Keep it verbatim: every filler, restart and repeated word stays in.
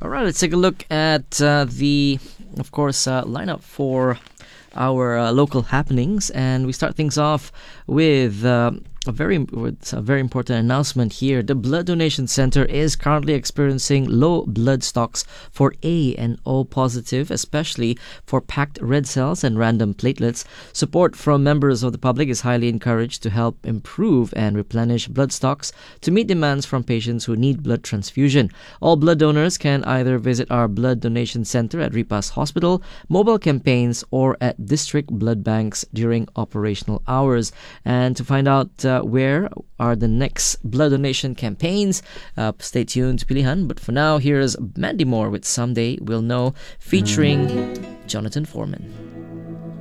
All right, let's take a look at uh, the, of course, uh, lineup for our uh, local happenings, and we start things off with uh, a very with a very important announcement here. The Blood Donation Center is currently experiencing low blood stocks for A and O positive, especially for packed red cells and random platelets. Support from members of the public is highly encouraged to help improve and replenish blood stocks to meet demands from patients who need blood transfusion. All blood donors can either visit our Blood Donation Center at Ripas Hospital, mobile campaigns, or at district blood banks during operational hours. And to find out uh, where are the next blood donation campaigns, uh, stay tuned to Pilihan. But for now, here's Mandy Moore with Someday We'll Know, featuring Jonathan Foreman.